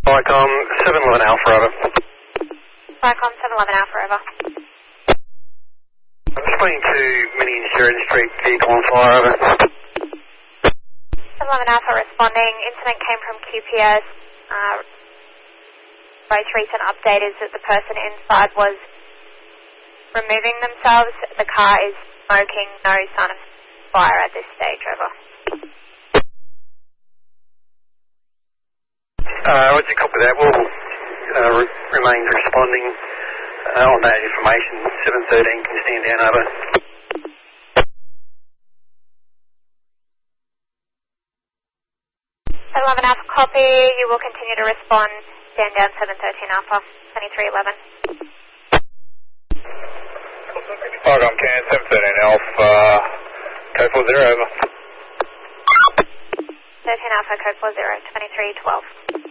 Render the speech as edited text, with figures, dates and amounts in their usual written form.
Vicom 711 Alpha, over. Vicom 711 Alpha, over. I'm responding to Mini Sheridan Street vehicle on fire, over. 711 Alpha responding. Incident came from QPS. Most recent update is that the person inside was removing themselves. The car is smoking. No sign of fire at this stage, over. Roger, copy that. We'll remain responding on that information. 713 can stand down, over. 711 Alpha, copy. You will continue to respond. Stand down 713 Alpha, 2311. Vicom Can 713 Alpha, code 40, over. 13 Alpha, code 40, 2312.